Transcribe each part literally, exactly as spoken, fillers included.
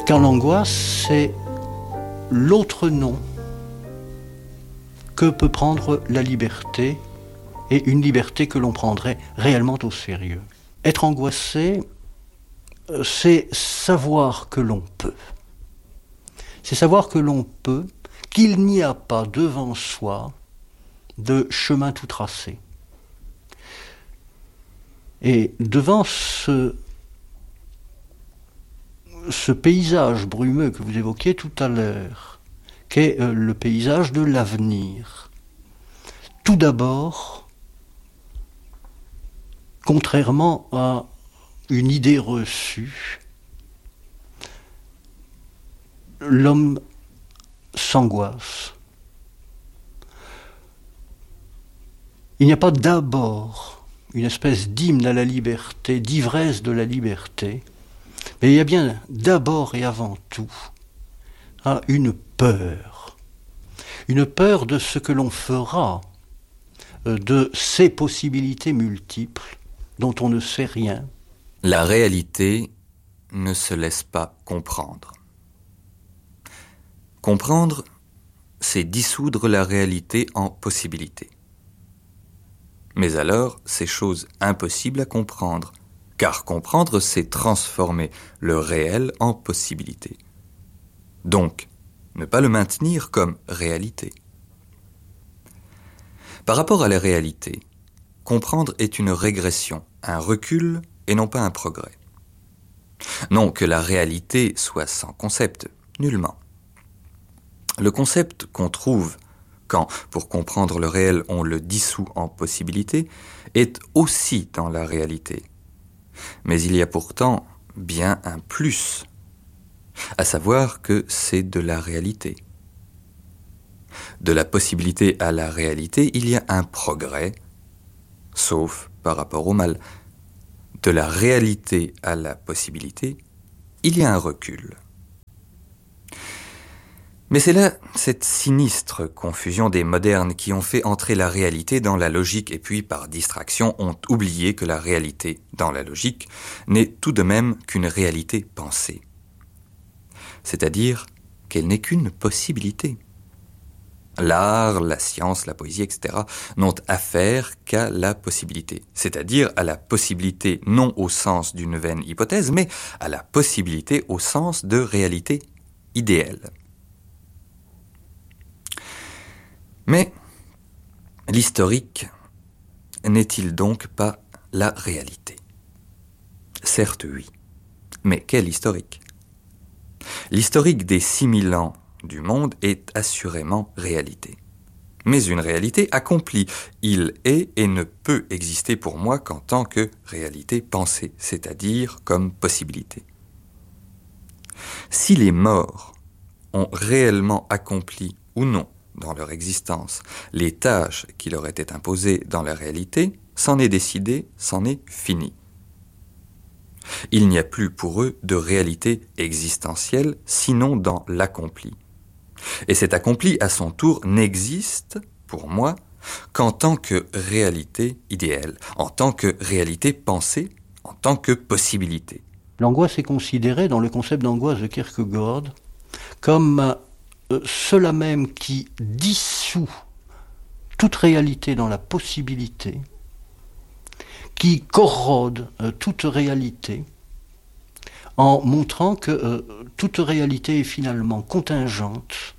Car l'angoisse, c'est l'autre nom que peut prendre la liberté, et une liberté que l'on prendrait réellement au sérieux. Être angoissé, c'est savoir que l'on peut. C'est savoir que l'on peut, qu'il n'y a pas devant soi de chemin tout tracé. Et devant ce, ce paysage brumeux que vous évoquiez tout à l'heure, qu'est le paysage de l'avenir, tout d'abord, contrairement à une idée reçue, l'homme s'angoisse. Il n'y a pas d'abord une espèce d'hymne à la liberté, d'ivresse de la liberté, mais il y a bien d'abord et avant tout hein, une peur. Une peur de ce que l'on fera, de ces possibilités multiples dont on ne sait rien. La réalité ne se laisse pas comprendre. Comprendre, c'est dissoudre la réalité en possibilités. Mais alors, c'est chose impossible à comprendre, car comprendre, c'est transformer le réel en possibilité. Donc, ne pas le maintenir comme réalité. Par rapport à la réalité, comprendre est une régression, un recul et non pas un progrès. Non que la réalité soit sans concept, nullement. Le concept qu'on trouve quand, pour comprendre le réel, on le dissout en possibilité, est aussi dans la réalité. Mais il y a pourtant bien un plus, à savoir que c'est de la réalité. De la possibilité à la réalité, il y a un progrès, sauf par rapport au mal. De la réalité à la possibilité, il y a un recul. Mais c'est là cette sinistre confusion des modernes qui ont fait entrer la réalité dans la logique et puis, par distraction, ont oublié que la réalité, dans la logique, n'est tout de même qu'une réalité pensée. C'est-à-dire qu'elle n'est qu'une possibilité. L'art, la science, la poésie, et cetera n'ont affaire qu'à la possibilité, c'est-à-dire à la possibilité non au sens d'une vaine hypothèse, mais à la possibilité au sens de réalité idéale. Mais l'historique n'est-il donc pas la réalité? Certes, oui. Mais quel historique? L'historique des six mille ans du monde est assurément réalité. Mais une réalité accomplie. Il est et ne peut exister pour moi qu'en tant que réalité pensée, c'est-à-dire comme possibilité. Si les morts ont réellement accompli ou non dans leur existence les tâches qui leur étaient imposées dans la réalité, c'en est décidé, c'en est fini. Il n'y a plus pour eux de réalité existentielle, sinon dans l'accompli. Et cet accompli, à son tour, n'existe, pour moi, qu'en tant que réalité idéale, en tant que réalité pensée, en tant que possibilité. L'angoisse est considérée, dans le concept d'angoisse de Kierkegaard, comme euh, cela même qui dissout toute réalité dans la possibilité, qui corrode euh, toute réalité, en montrant que euh, toute réalité est finalement contingente,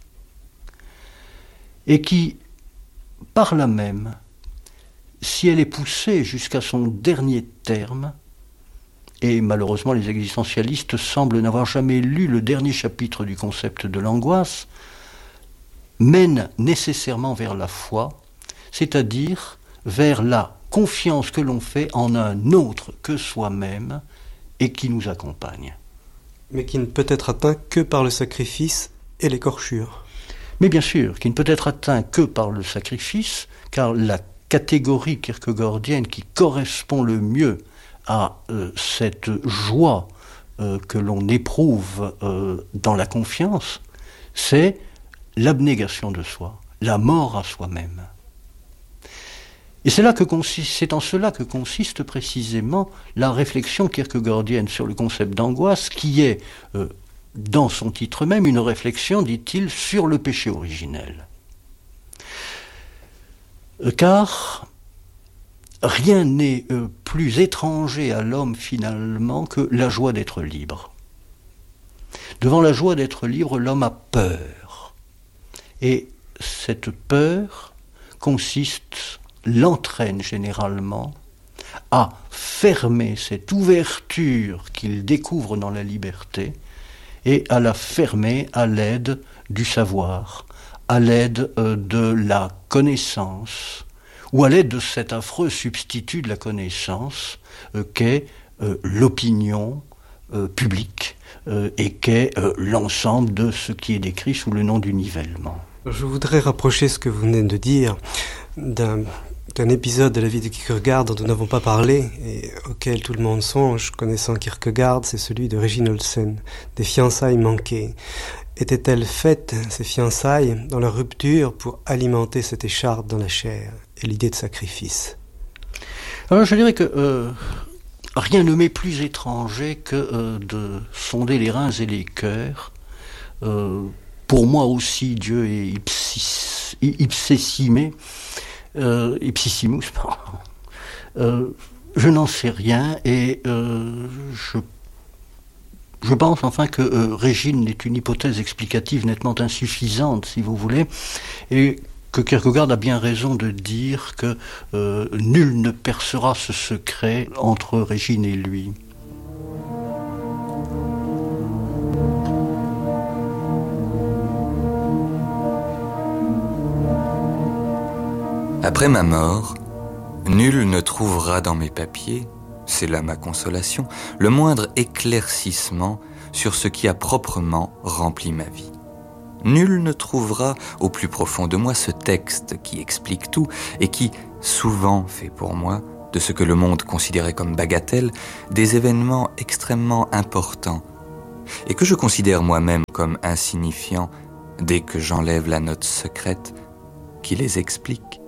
et qui, par là même, si elle est poussée jusqu'à son dernier terme, et malheureusement les existentialistes semblent n'avoir jamais lu le dernier chapitre du concept de l'angoisse, mène nécessairement vers la foi, c'est-à-dire vers la confiance que l'on fait en un autre que soi-même et qui nous accompagne. Mais qui ne peut être atteint que par le sacrifice et l'écorchure. Mais bien sûr, qui ne peut être atteint que par le sacrifice, car la catégorie kierkegaardienne qui correspond le mieux à euh, cette joie euh, que l'on éprouve euh, dans la confiance, c'est l'abnégation de soi, la mort à soi-même. Et c'est, là que consiste, c'est en cela que consiste précisément la réflexion kierkegaardienne sur le concept d'angoisse, qui est, euh, dans son titre même, une réflexion, dit-il, sur le péché originel. Car rien n'est euh, plus étranger à l'homme finalement que la joie d'être libre. Devant la joie d'être libre, l'homme a peur. Et cette peur consiste, l'entraîne généralement, à fermer cette ouverture qu'il découvre dans la liberté et à la fermer à l'aide du savoir, à l'aide euh, de la connaissance, ou à l'aide de cet affreux substitut de la connaissance euh, qu'est euh, l'opinion euh, publique euh, et qu'est euh, l'ensemble de ce qui est décrit sous le nom du nivellement. Je voudrais rapprocher ce que vous venez de dire d'un, d'un épisode de la vie de Kierkegaard dont nous n'avons pas parlé et auquel tout le monde songe, connaissant Kierkegaard, c'est celui de Régine Olsen, des fiançailles manquées. Étaient-elles faites, ces fiançailles, dans leur rupture pour alimenter cette écharpe dans la chair et l'idée de sacrifice? Alors je dirais que euh, rien ne m'est plus étranger que euh, de sonder les reins et les cœurs. Euh, pour moi aussi, Dieu est ipsis, ipsissime, euh, ipsissimus, pardon. Euh, je n'en sais rien et euh, je Je pense enfin que euh, Régine est une hypothèse explicative nettement insuffisante, si vous voulez, et que Kierkegaard a bien raison de dire que euh, nul ne percera ce secret entre Régine et lui. Après ma mort, nul ne trouvera dans mes papiers, c'est là ma consolation, le moindre éclaircissement sur ce qui a proprement rempli ma vie. Nul ne trouvera au plus profond de moi ce texte qui explique tout et qui souvent fait pour moi, de ce que le monde considérait comme bagatelle, des événements extrêmement importants et que je considère moi-même comme insignifiants dès que j'enlève la note secrète qui les explique.